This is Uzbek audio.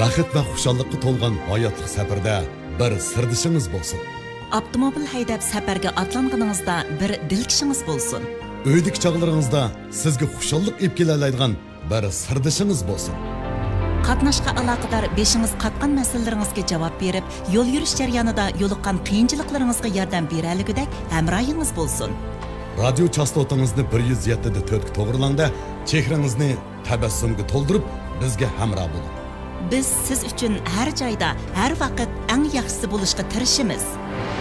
Baxit va xushalliqqa to'lgan hayotlik safarda bir sirdishingiz bo'lsin. Avtomobil haydab safarga atlanganingizda bir dilkishingiz bo'lsin. Uydik chog'laringizda sizga xushallik olib kelaoladigan bir sirdishingiz bo'lsin. Qatnashqa aloqador beshingiz qatgan masalalaringizga javob berib, yo'l yurish jarayonida yo'liqqan qiyinchiliklaringizga yordam beraligidek hamrohingiz bo'lsin. Radio chastotangizni 107.4 ga to'g'rilangda chehrangizni tabassumga to'ldirib bizga hamroh bo'ling. Biz siz uchun har joyda, har vaqt eng yaxshisi bo'lishga tirishamiz.